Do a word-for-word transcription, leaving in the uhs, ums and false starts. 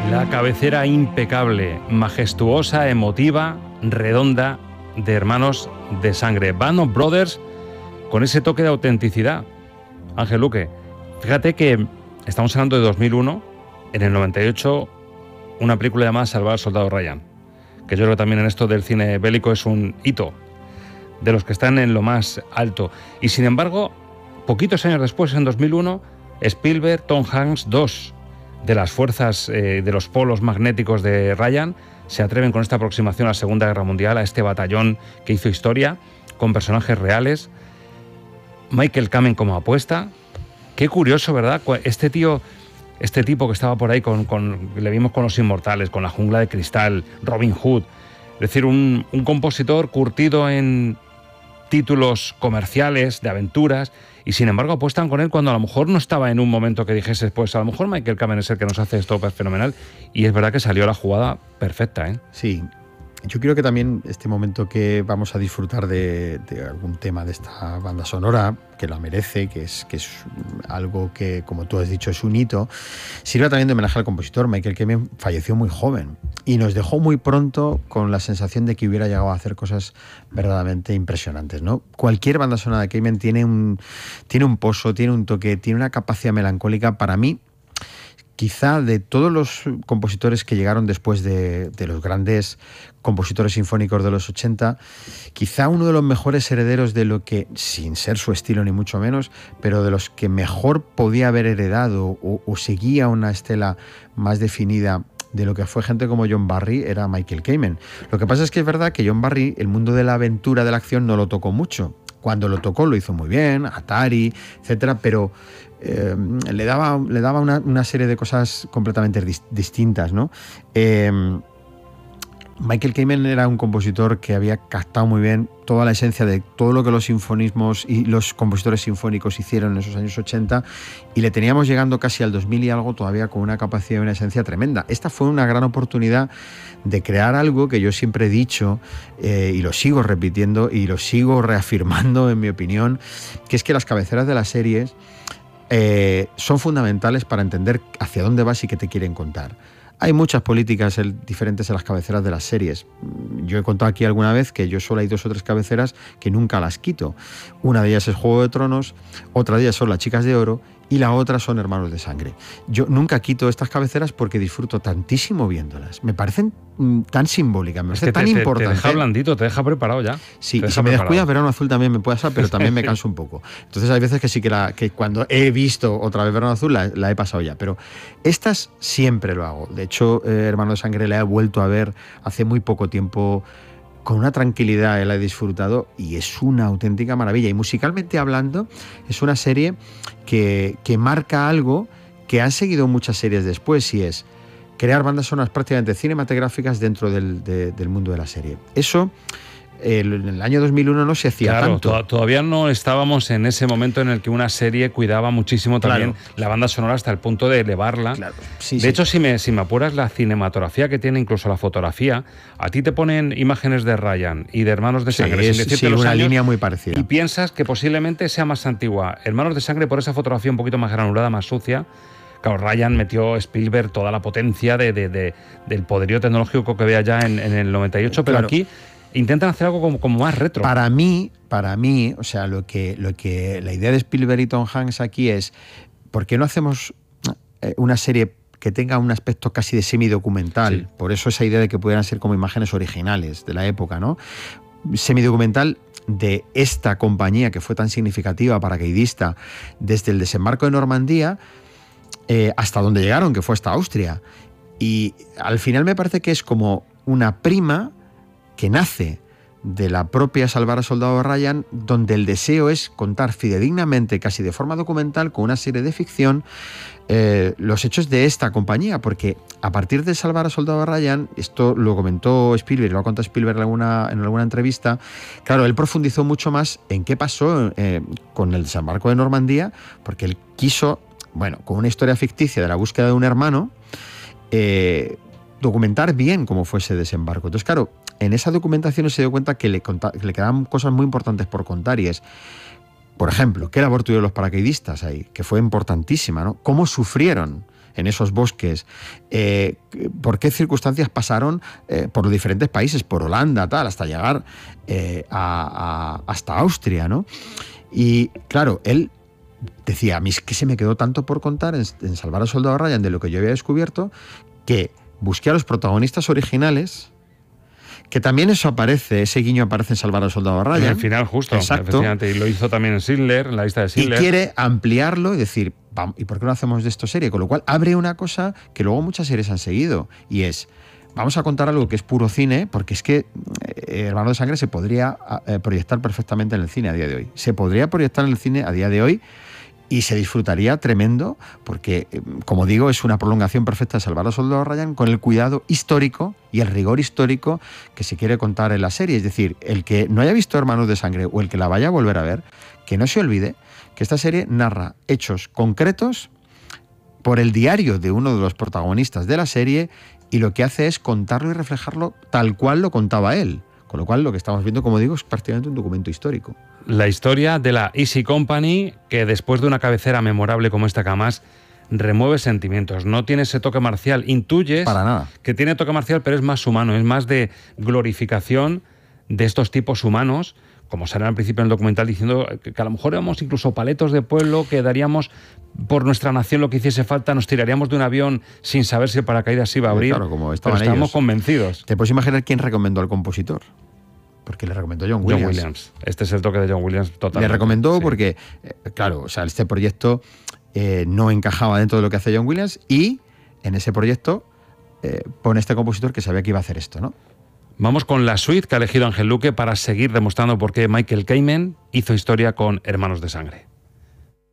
La cabecera impecable, majestuosa, emotiva, redonda de Hermanos de Sangre. Band of Brothers con ese toque de autenticidad. Ángel Luque, fíjate que estamos hablando de dos mil uno, en el noventa y ocho una película llamada Salvar al Soldado Ryan, que yo creo que también en esto del cine bélico es un hito, de los que están en lo más alto. Y sin embargo, poquitos años después, en dos mil uno, Spielberg, Tom Hanks, dos de las fuerzas, eh, de los polos magnéticos de Ryan, se atreven con esta aproximación a la Segunda Guerra Mundial, a este batallón que hizo historia, con personajes reales. Michael Kamen como apuesta. Qué curioso, ¿verdad? Este tío, este tipo que estaba por ahí, con, con, le vimos con Los Inmortales, con La Jungla de Cristal, Robin Hood. Es decir, un, un compositor curtido en títulos comerciales, de aventuras, y sin embargo apuestan con él cuando a lo mejor no estaba en un momento que dijese, pues a lo mejor Michael Kamen es el que nos hace esto fenomenal, y es verdad que salió la jugada perfecta, ¿eh? Sí. Yo creo que también este momento que vamos a disfrutar de, de algún tema de esta banda sonora, que la merece, que es, que es algo que, como tú has dicho, es un hito, sirve también de homenaje al compositor. Michael Kamen falleció muy joven y nos dejó muy pronto con la sensación de que hubiera llegado a hacer cosas verdaderamente impresionantes, ¿no? Cualquier banda sonora de Kamen tiene un, tiene un pozo, tiene un toque, tiene una capacidad melancólica. Para mí, quizá de todos los compositores que llegaron después de, de los grandes compositores sinfónicos de los ochenta, quizá uno de los mejores herederos de lo que, sin ser su estilo ni mucho menos, pero de los que mejor podía haber heredado o, o seguía una estela más definida de lo que fue gente como John Barry, era Michael Kamen. Lo que pasa es que es verdad que John Barry, el mundo de la aventura, de la acción, no lo tocó mucho. Cuando lo tocó lo hizo muy bien, Atari, etcétera, pero eh, le daba, le daba una, una serie de cosas completamente dis- distintas, ¿no? Eh, Michael Kamen era un compositor que había captado muy bien toda la esencia de todo lo que los sinfonismos y los compositores sinfónicos hicieron en esos años ochenta, y le teníamos llegando casi al dos mil y algo todavía con una capacidad y una esencia tremenda. Esta fue una gran oportunidad de crear algo que yo siempre he dicho, eh, y lo sigo repitiendo y lo sigo reafirmando en mi opinión, que es que las cabeceras de las series eh, son fundamentales para entender hacia dónde vas y qué te quieren contar. Hay muchas políticas diferentes en las cabeceras de las series. Yo he contado aquí alguna vez que yo solo hay dos o tres cabeceras que nunca las quito. Una de ellas es Juego de Tronos, otra de ellas son Las Chicas de Oro y la otra son Hermanos de Sangre. Yo nunca quito estas cabeceras porque disfruto tantísimo viéndolas. Me parecen mm, tan simbólicas, me parece tan te, importante. Te deja blandito, te deja preparado ya. Sí, y si me descuidas Verano Azul también me puede pasar, pero también me canso un poco. Entonces hay veces que sí que, la, que cuando he visto otra vez Verano Azul la, la he pasado ya. Pero estas siempre lo hago. De hecho, eh, Hermano de Sangre la he vuelto a ver hace muy poco tiempo con una tranquilidad, la he disfrutado y es una auténtica maravilla. Y musicalmente hablando, es una serie que, que marca algo que han seguido muchas series después, y es crear bandas sonoras prácticamente cinematográficas dentro del, de, del mundo de la serie. Eso el, en el año dos mil uno no se hacía claro, tanto. To- todavía no estábamos en ese momento en el que una serie cuidaba muchísimo también Claro. la banda sonora hasta el punto de elevarla. Claro, sí, de sí. hecho, si me, si me apuras, la cinematografía que tiene, incluso la fotografía, a ti te ponen imágenes de Ryan y de Hermanos de Sí, Sangre, es sin decirte sí, los una años, línea muy parecida. y piensas que posiblemente sea más antigua Hermanos de Sangre por esa fotografía un poquito más granulada, más sucia. Claro, Ryan metió Spielberg toda la potencia de, de, de, del poderío tecnológico que había ya en, en el noventa y ocho, pero Claro. aquí intentan hacer algo como, como más retro. Para mí, para mí, o sea, lo que, lo que la idea de Spielberg y Tom Hanks aquí es, ¿por qué no hacemos una serie que tenga un aspecto casi de semidocumental? Sí. Por eso esa idea de que pudieran ser como imágenes originales de la época, ¿no? Semidocumental de esta compañía que fue tan significativa, paracaidista, desde el desembarco de Normandía eh, hasta donde llegaron, que fue hasta Austria. Y al final me parece que es como una prima que nace de la propia Salvar al Soldado Ryan, donde el deseo es contar fidedignamente, casi de forma documental, con una serie de ficción, eh, los hechos de esta compañía, porque a partir de Salvar al Soldado Ryan, esto lo comentó Spielberg, lo ha contado Spielberg en alguna, en alguna entrevista, claro, él profundizó mucho más en qué pasó eh, con el desembarco de Normandía, porque él quiso, bueno, con una historia ficticia de la búsqueda de un hermano, eh, documentar bien cómo fue ese desembarco. Entonces, claro, en esa documentación se dio cuenta que le, conta, que le quedaban cosas muy importantes por contar, y es, por ejemplo, qué labor tuvieron los paracaidistas ahí, que fue importantísima, ¿no? Cómo sufrieron en esos bosques, eh, por qué circunstancias pasaron eh, por los diferentes países, por Holanda, tal, hasta llegar eh, a, a, hasta Austria, ¿no? Y claro, él decía, a mí es que se me quedó tanto por contar en, en Salvar al Soldado Ryan de lo que yo había descubierto, que busqué a los protagonistas originales, que también eso aparece, ese guiño aparece en Salvar al Soldado Ryan. En el final, justo. Exacto. Y lo hizo también en Schindler, en la lista de Schindler. Y quiere ampliarlo y decir, vamos, ¿y por qué no hacemos de esto serie? Con lo cual abre una cosa que luego muchas series han seguido, y es, vamos a contar algo que es puro cine, porque es que eh, Hermanos de Sangre se podría eh, proyectar perfectamente en el cine a día de hoy. Se podría proyectar en el cine a día de hoy y se disfrutaría tremendo, porque, como digo, es una prolongación perfecta de Salvar al Soldado Ryan con el cuidado histórico y el rigor histórico que se quiere contar en la serie. Es decir, el que no haya visto Hermanos de Sangre o el que la vaya a volver a ver, que no se olvide que esta serie narra hechos concretos por el diario de uno de los protagonistas de la serie, y lo que hace es contarlo y reflejarlo tal cual lo contaba él. Con lo cual, lo que estamos viendo, como digo, es prácticamente un documento histórico. La historia de la Easy Company, que después de una cabecera memorable como esta, que además remueve sentimientos, no tiene ese toque marcial, intuyes Para nada. que tiene toque marcial, pero es más humano, es más de glorificación de estos tipos humanos, como sale al principio en el documental, diciendo que a lo mejor éramos incluso paletos de pueblo, que daríamos por nuestra nación lo que hiciese falta, nos tiraríamos de un avión sin saber si el paracaídas se iba a abrir, claro, como pero estamos ellos. convencidos. ¿Te puedes imaginar quién recomendó al compositor? Porque le recomendó John Williams. John Williams. Este es el toque de John Williams totalmente. Le recomendó sí. porque, eh, claro, o sea, este proyecto eh, no encajaba dentro de lo que hace John Williams, y en ese proyecto eh, pone este compositor que sabía que iba a hacer esto, ¿no? Vamos con la suite que ha elegido Ángel Luque para seguir demostrando por qué Michael Kamen hizo historia con Hermanos de Sangre.